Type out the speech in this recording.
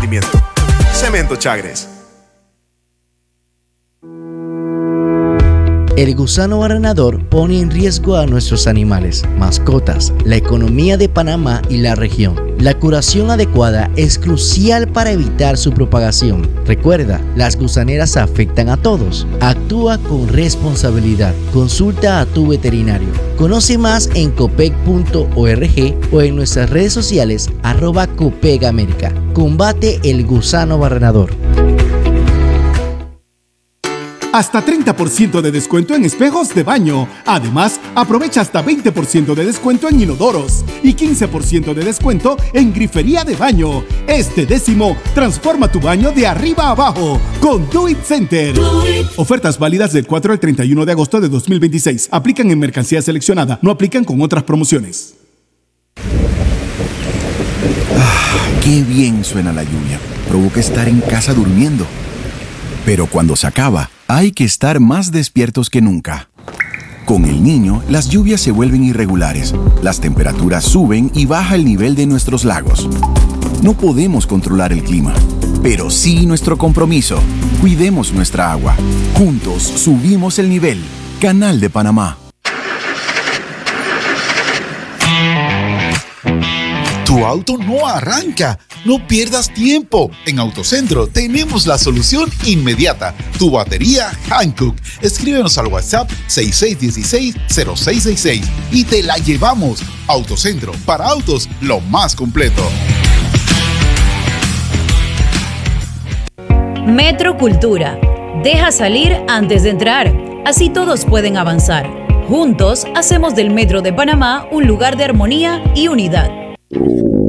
rendimiento. Cemento Chagres. El gusano barrenador pone en riesgo a nuestros animales, mascotas, la economía de Panamá y la región. La curación adecuada es crucial para evitar su propagación. Recuerda, las gusaneras afectan a todos. Actúa con responsabilidad. Consulta a tu veterinario. Conoce más en copec.org o en nuestras redes sociales @copegamérica. Combate el gusano barrenador. Hasta 30% de descuento en espejos de baño. Además, aprovecha hasta 20% de descuento en inodoros y 15% de descuento en grifería de baño. Este 10º, transforma tu baño de arriba a abajo con Do It Center. Ofertas válidas del 4 al 31 de agosto de 2026. Aplican en mercancía seleccionada. No aplican con otras promociones. Qué bien suena la lluvia. Provoca estar en casa durmiendo. Pero cuando se acaba, hay que estar más despiertos que nunca. Con el Niño, las lluvias se vuelven irregulares, las temperaturas suben y baja el nivel de nuestros lagos. No podemos controlar el clima, pero sí nuestro compromiso. Cuidemos nuestra agua. Juntos subimos el nivel. Canal de Panamá. Tu auto no arranca. No pierdas tiempo. En Autocentro tenemos la solución inmediata. Tu batería Hankook. Escríbenos al WhatsApp 6616-0666 y te la llevamos. Autocentro, para autos, lo más completo. Metrocultura. Deja salir antes de entrar. Así todos pueden avanzar. Juntos hacemos del Metro de Panamá un lugar de armonía y unidad.